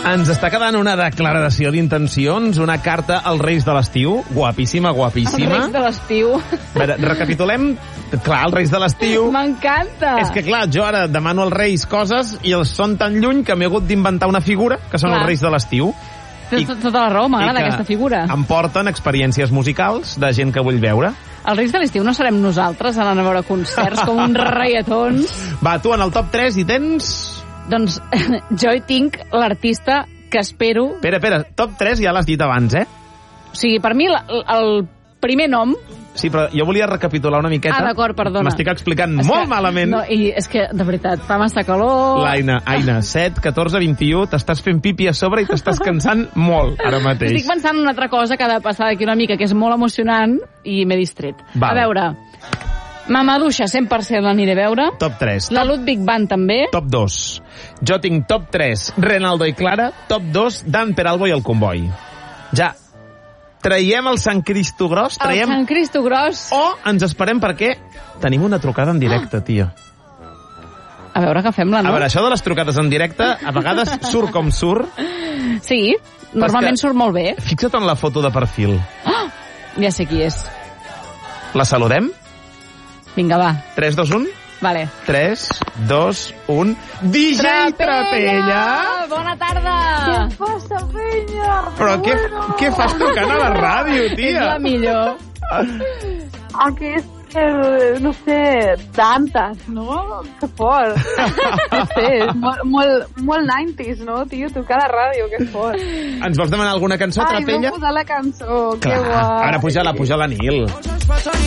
Ens està quedant una declaració d'intencions, una carta als Reis de l'Estiu. Guapíssima, guapíssima. Els Reis de l'Estiu. A veure, recapitulem. Clar, els Reis de l'Estiu. M'encanta. És que, clar, jo ara demano als Reis coses i els són tan lluny que m'he hagut d'inventar una figura, que són els Reis de l'Estiu. Tota la raó, m'agrada aquesta figura. Em porten experiències musicals de gent que vull veure. Els Reis de l'Estiu no serem nosaltres anant a veure concerts com uns reietons. Va, tu en el top 3 hi tens... Doncs jo hi tinc l'artista que espero... Espera, top 3 ja l'has dit abans, eh? O sigui, per mi el primer nom... Sí, però jo volia recapitular una miqueta. Ah, d'acord, perdona. M'estic explicant molt malament. No, i és que, de veritat, fa massa calor... Aina, 7, 14, 21, t'estàs fent pipi a sobre i t'estàs cansant molt ara mateix. Estic pensant en una altra cosa que ha de passar d'aquí una mica, que és molt emocionant, i m'he distret. Val. A veure, Mamaduixa 100% l'aniré a veure. Top 3. La Ludwig Band també. Top 2. Jo tinc top 3, Renaldo i Clara. Top 2, Dan Peralbo i el Comboi. Ja. Traiem el Sant Cristo Gros. El Sant Cristo Gros. O ens esperem perquè tenim una trucada en directe, tia. A veure, agafem-la, no? A veure, això de les trucades en directe, a vegades surt com surt. Sí, normalment surt molt bé. Fixa't en la foto de perfil. Oh, ja sé qui és. La saludem? Vinga, va. 3, 2, 1. Vale. 3, 2, 1... DJ Trapella! Bona tarda! Què passa, penya? Però què fas tocant a la ràdio, tia? És la millor. Aquest, no sé, tantes, no? Que fort. No sé, és molt 90s, no, tio? Tocar a la ràdio, que fort. Ens vols demanar alguna cançó, Trapella? Ai, m'ho posar la cançó, clar, que guai. Ara puja-la, Nil.